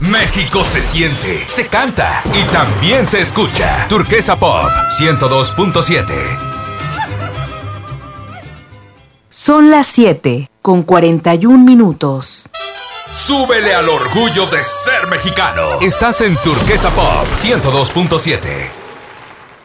México se siente, se canta y también se escucha. Turquesa Pop 102.7. Son las 7:41. Súbele al orgullo de ser mexicano. Estás en Turquesa Pop 102.7.